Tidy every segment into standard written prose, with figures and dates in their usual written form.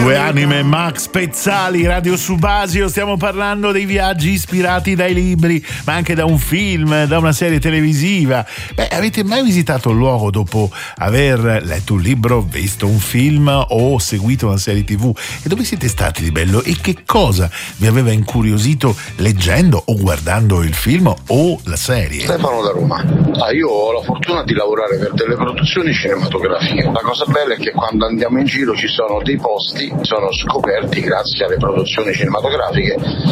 Due anime, Max Pezzali, Radio Subasio. Stiamo parlando dei viaggi ispirati dai libri, ma anche da un film, da una serie televisiva. Avete mai visitato un luogo dopo aver letto un libro, visto un film o seguito una serie TV? E dove siete stati di bello? E che cosa vi aveva incuriosito leggendo o guardando il film o la serie? Stefano da Roma. Io ho la fortuna di lavorare per delle produzioni cinematografiche. La cosa bella è che quando andiamo in giro ci sono dei posti, sono scoperti grazie alle produzioni cinematografiche,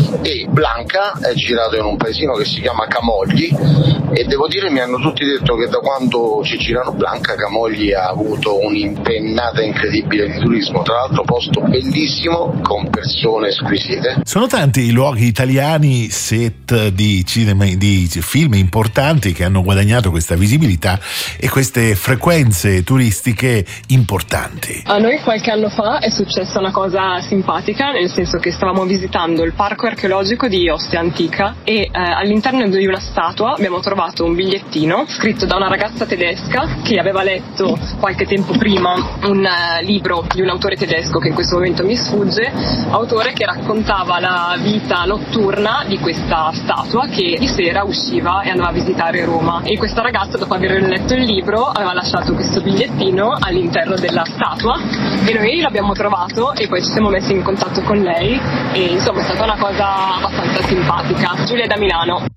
e Blanca è girato in un paesino che si chiama Camogli, e devo dire mi hanno tutti detto che da quando ci girano Blanca, Camogli ha avuto un'impennata incredibile di turismo. Tra l'altro posto bellissimo con persone squisite. Sono tanti i luoghi italiani, set di cinema, di film importanti che hanno guadagnato questa visibilità e queste frequenze turistiche importanti. A noi qualche anno fa è successa una cosa simpatica, nel senso che stavamo visitando il parco archeologico di Ostia Antica e all'interno di una statua abbiamo trovato un bigliettino scritto da una ragazza tedesca che aveva letto qualche tempo prima un libro di un autore tedesco che in questo momento mi sfugge, autore che raccontava la vita notturna di questa statua che di sera usciva e andava a visitare Roma, e questa ragazza, dopo aver letto il libro, aveva lasciato questo bigliettino all'interno della statua e noi l'abbiamo trovato e poi ci siamo messi in contatto con lei e insomma è stata una cosa abbastanza simpatica. Giulia da Milano.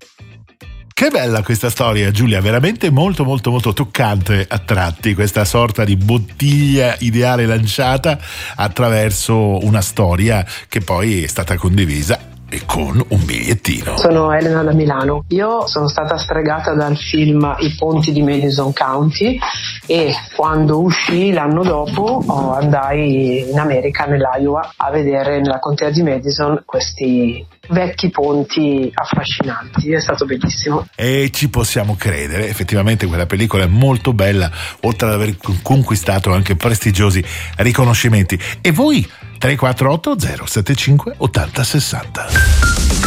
Che bella questa storia, Giulia, veramente molto molto molto toccante a tratti, questa sorta di bottiglia ideale lanciata attraverso una storia che poi è stata condivisa e con un bigliettino. Sono Elena da Milano. Io sono stata stregata dal film I ponti di Madison County e quando uscì l'anno dopo andai in America, nell'Iowa, a vedere nella contea di Madison questi vecchi ponti affascinanti. È stato bellissimo. E ci possiamo credere, effettivamente quella pellicola è molto bella, oltre ad aver conquistato anche prestigiosi riconoscimenti. E voi? 348 075 80 60.